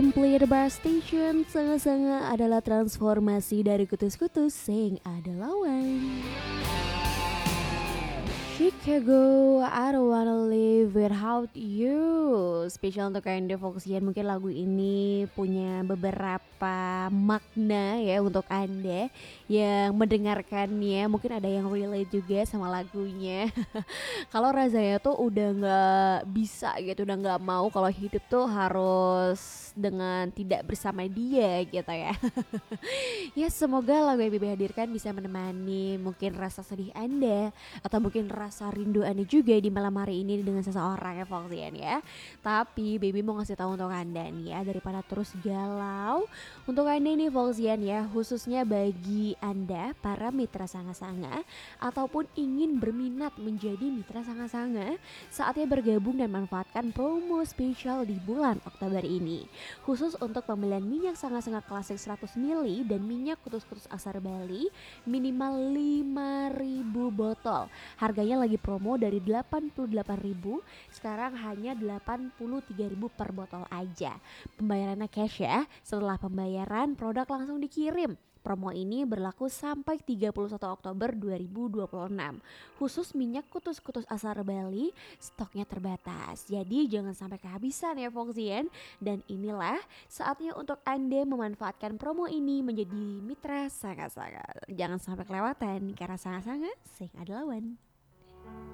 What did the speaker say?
Simply the bar station, sanga-sanga adalah transformasi dari kutus-kutus sing ada lawan. Chicago, I don't wanna live without you. Spesial untuk Anda Foxian, mungkin lagu ini punya beberapa makna ya untuk Anda yang mendengarkannya. Mungkin ada yang relate juga sama lagunya. Kalau rasanya tuh udah nggak bisa gitu, udah nggak mau kalau hidup tuh harus dengan tidak bersama dia gitu ya. Ya semoga lagu yang Bibi hadirkan bisa menemani mungkin rasa sedih Anda atau mungkin rasa rindu Anda juga di malam hari ini dengan seseorang ya Foxian ya. Tapi Baby mau ngasih tahu untuk Anda nih ya, daripada terus galau, untuk Anda nih Foxian ya, khususnya bagi Anda para mitra sanga-sanga ataupun ingin berminat menjadi mitra sanga-sanga, saatnya bergabung dan manfaatkan promo spesial di bulan Oktober ini. Khusus untuk pembelian minyak sanga-sanga klasik 100 ml dan minyak kutus-kutus asar Bali minimal 5.000 botol. Harganya lagi promo dari 88.000 sekarang hanya 83.000 per botol aja. Pembayarannya cash ya. Setelah pembayaran produk langsung dikirim. Promo ini berlaku sampai 31 Oktober 2026. Khusus minyak kutus-kutus asar Bali, stoknya terbatas. Jadi jangan sampai kehabisan ya Foxian. Dan inilah saatnya untuk Anda memanfaatkan promo ini menjadi mitra sanga-sanga. Jangan sampai kelewatan karena sanga-sanga sing ada lawan.